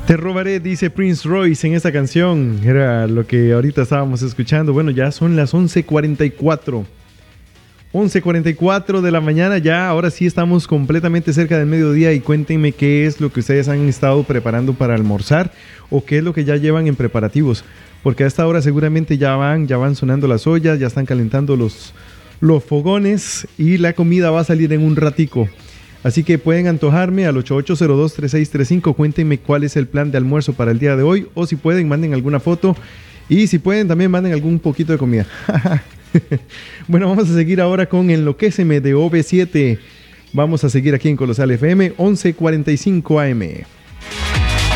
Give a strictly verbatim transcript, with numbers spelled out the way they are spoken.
Te robaré, dice Prince Royce en esta canción. Era lo que ahorita estábamos escuchando. Bueno, ya son las once cuarenta y cuatro. once cuarenta y cuatro de la mañana, ya ahora sí estamos completamente cerca del mediodía y cuéntenme qué es lo que ustedes han estado preparando para almorzar o qué es lo que ya llevan en preparativos, porque a esta hora seguramente ya van, ya van sonando las ollas, ya están calentando los, los fogones y la comida va a salir en un ratico. Así que pueden antojarme al ocho ocho cero dos tres seis tres cinco, cuéntenme cuál es el plan de almuerzo para el día de hoy, o si pueden manden alguna foto y si pueden también manden algún poquito de comida. Bueno, vamos a seguir ahora con Enloquéceme de O V siete. Vamos a seguir aquí en Colosal F M, once cuarenta y cinco A M.